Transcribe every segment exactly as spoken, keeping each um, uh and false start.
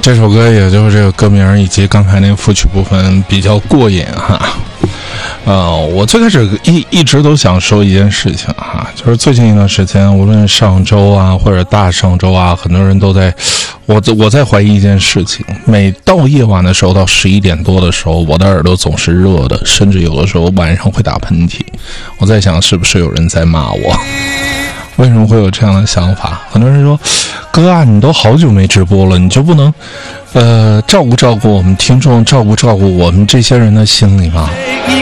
这首歌也就是这个歌名以及刚才那个副曲部分比较过瘾哈。呃，我最开始一一直都想说一件事情哈，就是最近一段时间，无论上周啊或者大上周啊，很多人都在，我我在怀疑一件事情，每到夜晚的时候，到十一点多的时候，我的耳朵总是热的，甚至有的时候晚上会打喷嚏。我在想，是不是有人在骂我？为什么会有这样的想法？很多人说，哥啊，你都好久没直播了，你就不能呃照顾照顾我们听众，照顾照顾我们这些人的心理吗？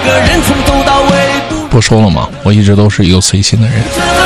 不说了吗？我一直都是一个随心的人。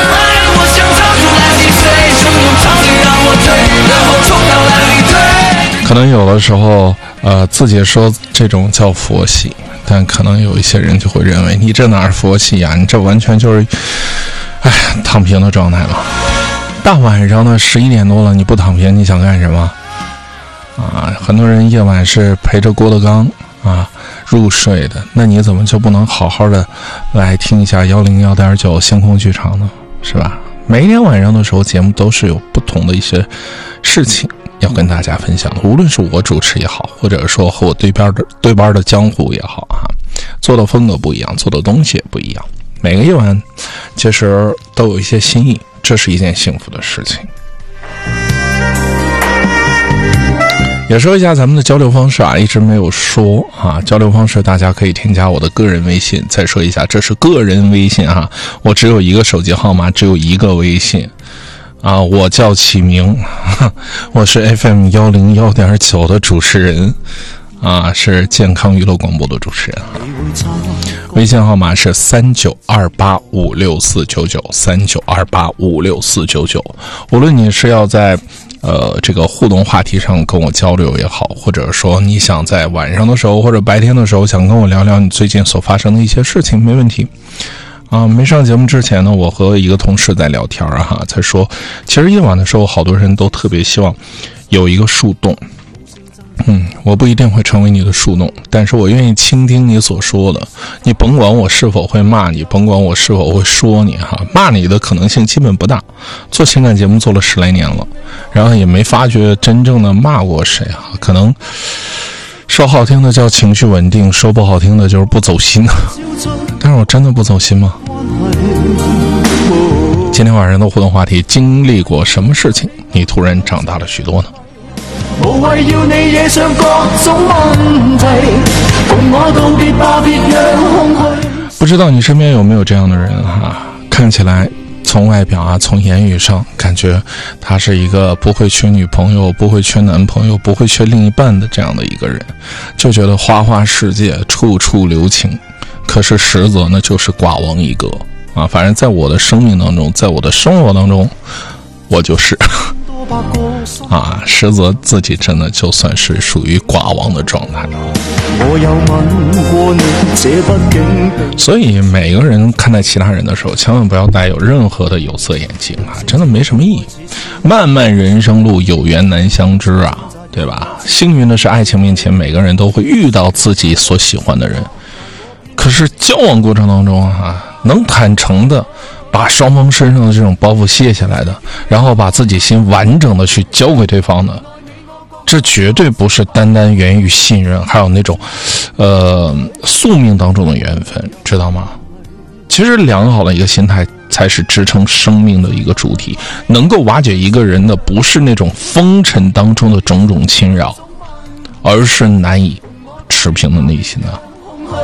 可能有的时候呃自己说这种叫佛系，但可能有一些人就会认为你这哪是佛系啊，你这完全就是哎，躺平的状态嘛。大晚上的十一点多了，你不躺平，你想干什么？啊，很多人夜晚是陪着郭德纲啊入睡的，那你怎么就不能好好的来听一下幺零幺点九星空剧场呢？是吧？每一天晚上的时候，节目都是有不同的一些事情要跟大家分享的，无论是我主持也好，或者说和我对边的对班的江湖也好啊，做的风格不一样，做的东西也不一样。每个夜晚其实都有一些新意，这是一件幸福的事情。也说一下咱们的交流方式啊，一直没有说啊，交流方式大家可以添加我的个人微信。再说一下，这是个人微信啊，我只有一个手机号码，只有一个微信啊，我叫启明，我是 F M 幺零幺点九的主持人啊，是健康娱乐广播的主持人。微信号码是三九二八五六四九九三九二八五六四九九。无论你是要在呃这个互动话题上跟我交流也好，或者说你想在晚上的时候或者白天的时候想跟我聊聊你最近所发生的一些事情，没问题。啊，没上节目之前呢，我和一个同事在聊天啊，哈，在说，其实夜晚的时候，好多人都特别希望有一个树洞。嗯，我不一定会成为你的树洞，但是我愿意倾听你所说的。你甭管我是否会骂你，甭管我是否会说你哈，骂你的可能性基本不大。做情感节目做了十来年了，然后也没发觉真正的骂过谁哈，可能说好听的叫情绪稳定，说不好听的就是不走心。但是我真的不走心吗？今天晚上的互动话题，经历过什么事情你突然长大了许多呢？无谓要你惹上各种问题，同我道别吧，别让空虚。不知道你身边有没有这样的人啊？看起来从外表啊，从言语上，感觉他是一个不会缺女朋友、不会缺男朋友、不会缺另一半的这样的一个人，就觉得花花世界，处处留情。可是实则呢，就是寡王一个啊！反正在我的生命当中，在我的生活当中，我就是啊，实则自己真的就算是属于寡王的状态。所以每个人看待其他人的时候，千万不要带有任何的有色眼镜啊，真的没什么意义。漫漫人生路，有缘难相知啊，对吧？幸运的是，爱情面前每个人都会遇到自己所喜欢的人。可是交往过程当中啊，能坦诚的把双方身上的这种包袱卸下来的，然后把自己心完整的去交给对方的，这绝对不是单单源于信任，还有那种呃宿命当中的缘分，知道吗？其实良好的一个心态才是支撑生命的一个主体，能够瓦解一个人的不是那种风尘当中的种种侵扰，而是难以持平的内心啊。